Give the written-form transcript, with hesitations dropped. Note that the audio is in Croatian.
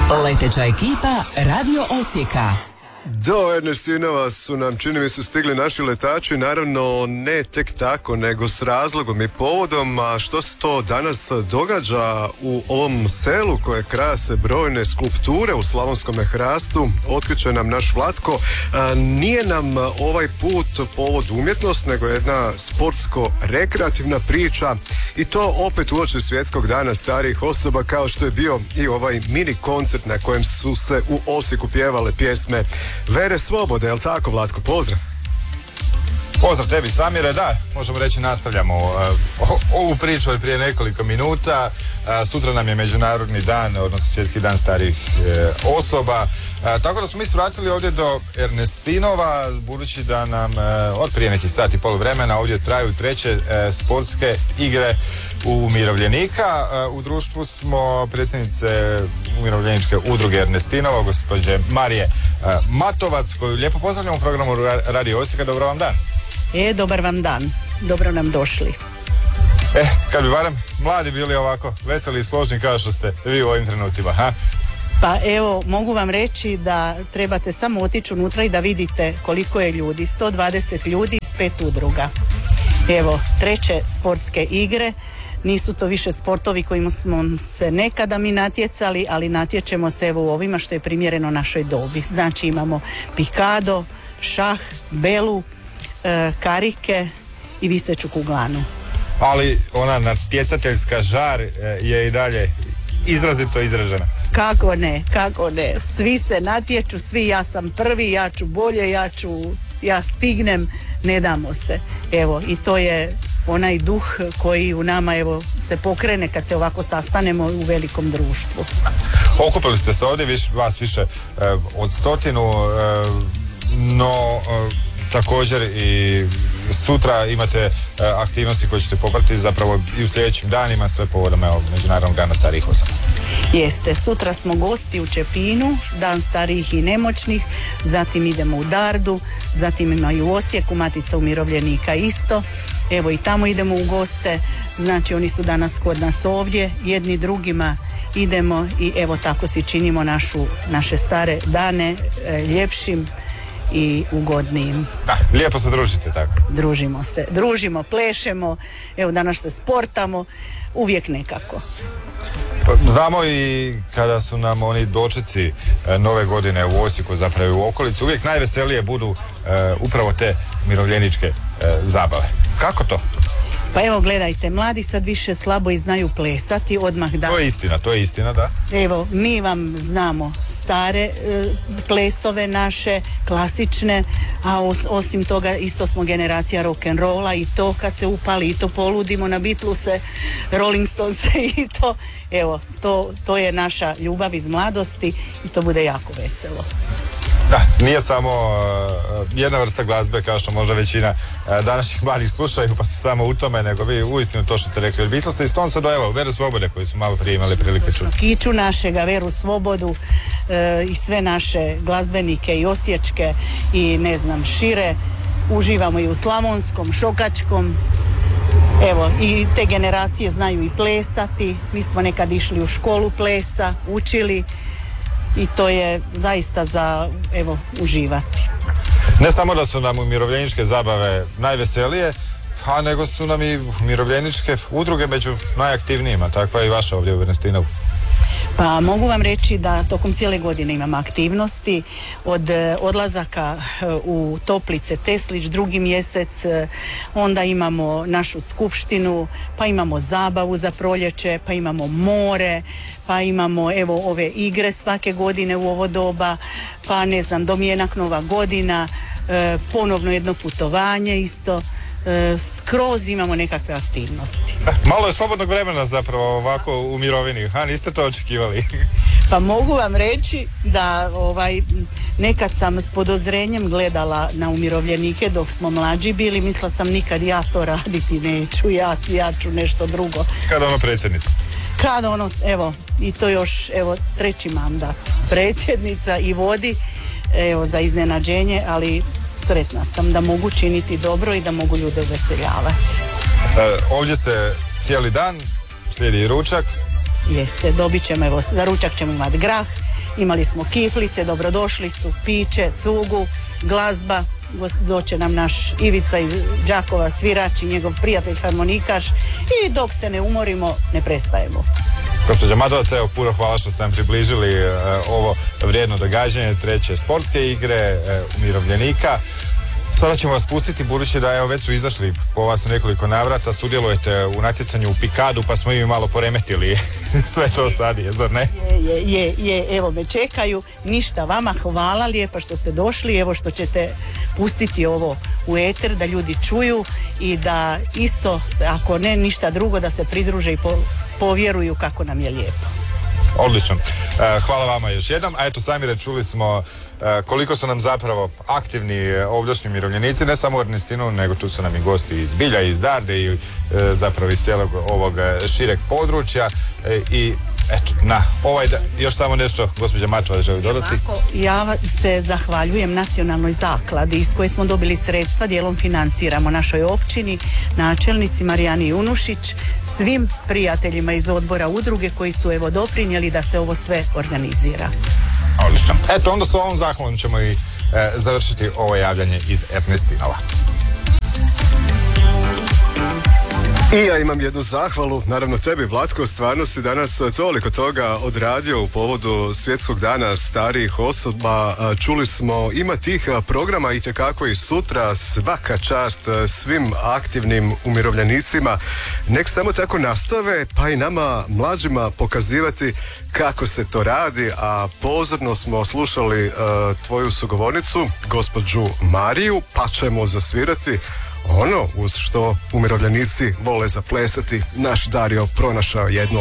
Leteća ekipa Radio Osijeka. Do Ernestinova su nam, čini mi se, stigli naši letači, naravno ne tek tako, nego s razlogom i povodom. A što se to danas događa u ovom selu koje krase brojne skulpture u Slavonskom hrastu, otkriće nam naš Vlatko. Nije nam ovaj put povod umjetnost, nego jedna sportsko-rekreativna priča, i to opet uoči Svjetskog dana starijih osoba, kao što je bio i ovaj mini koncert na kojem su se u Osijeku pjevale pjesme Vere Svobode. Jel tako, Vlatko? Pozdrav. Pozdrav tebi, Samire. Da, možemo reći, nastavljamo ovu priču od prije nekoliko minuta. Sutra nam je Međunarodni dan, odnosno Svjetski dan starijih osoba. Tako da smo mi svratili ovdje do Ernestinova, budući da nam od prije nekih sati i pol vremena ovdje traju treće sportske igre umirovljenika. U društvu smo predsjednice umirovljeničke udruge Ernestinova, gospođe Marije Matovac, koju lijepo pozdravljamo u programu Radio Osijeka. Dobro vam dan. Dobar vam dan. Dobro nam došli. Kad bi barem mladi bili ovako veseli i složni kao što ste vi u ovim trenucima, ha? Pa evo, mogu vam reći da trebate samo otići unutra i da vidite koliko je ljudi. 120 ljudi iz 5 udruga. Evo, treće sportske igre. Nisu to više sportovi kojima smo se nekada mi natjecali, ali natječemo se evo u ovima što je primjereno našoj dobi. Znači imamo pikado, šah, belu, karike i viseću kuglanu. Ali ona natjecateljska žar je i dalje izrazito izražena. Kako ne, svi se natječu, svi ja sam prvi, ja ću bolje, ja stignem, ne damo se. Evo, i to je onaj duh koji u nama evo se pokrene kad se ovako sastanemo u velikom društvu. Okupili ste se ovdje, vas više od 100, no također i sutra imate aktivnosti koje ćete popratiti zapravo i u sljedećim danima, sve povodom Međunarodnog dana starijih osoba. Jeste, sutra smo gosti u Čepinu, dan starijih i nemoćnih, zatim idemo u Dardu, zatim ima i u Osijeku, Matica umirovljenika isto. Evo i tamo idemo u goste, znači oni su danas kod nas ovdje, jedni drugima idemo i evo tako si činimo naše stare dane ljepšim i ugodnijim. Da, lijepo se družite tako. Družimo, plešemo, evo danas se sportamo, uvijek nekako. Znamo i kada su nam oni dočeci nove godine u Osijeku, zapravo u okolici, uvijek najveselije budu upravo te umirovljeničke zabave. Kako to? Pa evo gledajte, mladi sad više slabo i znaju plesati, odmah da. To je istina, da. Evo, mi vam znamo stare plesove naše, klasične, a osim toga isto smo generacija rock'n'rolla i to kad se upali i to poludimo na Beatlese, Rolling Stones i to. Evo, to je naša ljubav iz mladosti i to bude jako veselo. Da, nije samo jedna vrsta glazbe kao što možda većina današnjih mladih slušaju pa su samo u tome, nego vi uistinu to što ste rekli od Beatlesa i Stonesa do evo Vere Svobode koju smo malo prije imali prilike čuti. Kiču našega, Veru Svobodu i sve naše glazbenike i osječke i ne znam šire, uživamo i u slavonskom, šokačkom. Evo, i te generacije znaju i plesati, mi smo nekad išli u školu plesa, učili i to je zaista za, evo, uživati. Ne samo da su nam umirovljeničke zabave najveselije, a nego su nam i umirovljeničke udruge među najaktivnijima, takva je i vaša ovdje u Ernestinovu. Pa mogu vam reći da tokom cijele godine imamo aktivnosti, od odlazaka u Toplice, Teslić, 2. mjesec, onda imamo našu skupštinu, pa imamo zabavu za proljeće, pa imamo more, pa imamo evo ove igre svake godine u ovo doba, pa ne znam, domjenak Nova godina, ponovno jedno putovanje isto. Skroz imamo nekakve aktivnosti. Malo je slobodnog vremena zapravo ovako u mirovini, a niste to očekivali? Pa mogu vam reći da nekad sam s podozrenjem gledala na umirovljenike dok smo mlađi bili, mislila sam nikad ja to raditi neću, ja ću nešto drugo. Kada ono predsjednica? Kada ono, evo, i to još, evo, 3. mandat predsjednica i vodi, evo, za iznenađenje, ali sretna sam da mogu činiti dobro i da mogu ljude uveseljavati. Ovdje ste cijeli dan, slijedi i ručak. Jeste, dobit ćemo, evo, za ručak ćemo imati grah, imali smo kiflice, dobrodošlicu, piće, cugu, glazba, doće nam naš Ivica iz Đakova, svirač i njegov prijatelj harmonikaš i dok se ne umorimo, ne prestajemo. Gospođa Matovac, evo, puno hvala što ste nam približili ovo vrijedno događanje, treće sportske igre umirovljenika. Sada ćemo vas pustiti, budući da već su izašli po vas u nekoliko navrata, sudjelujete u natjecanju u pikadu, pa smo i malo poremetili sve to sad, zar ne? Evo me čekaju, ništa vama, hvala lijepa što ste došli, evo što ćete pustiti ovo u eter, da ljudi čuju i da isto, ako ne ništa drugo, da se pridruže i povjeruju kako nam je lijepo. Odlično. Hvala vama još jednom. A eto, Samire, čuli smo koliko su nam zapravo aktivni ovdašnji umirovljenici, ne samo u Ernestinu, nego tu su nam i gosti iz Bilja, iz Darde i zapravo iz cijelog ovog šireg područja. I eto, još samo nešto gospođa Matovac želi dodati. Ja se zahvaljujem Nacionalnoj zakladi iz koje smo dobili sredstva, dijelom financiramo našoj općini, načelnici Marijani Junušić, svim prijateljima iz odbora udruge koji su evo doprinijeli da se ovo sve organizira. Odlično. Eto, onda s ovom zahvalom ćemo i završiti ovo javljanje iz Ernestinova. I ja imam jednu zahvalu, naravno tebi, Vlatko, stvarno si danas toliko toga odradio u povodu Svjetskog dana starijih osoba. Čuli smo, ima tih programa itekako i sutra, svaka čast svim aktivnim umirovljenicima. Nek samo tako nastave, pa i nama mlađima pokazivati kako se to radi, a pozorno smo slušali tvoju sugovornicu, gospođu Mariju, pa ćemo zasvirati ono uz što umirovljenici vole zaplesati. Naš Dario pronašao jednu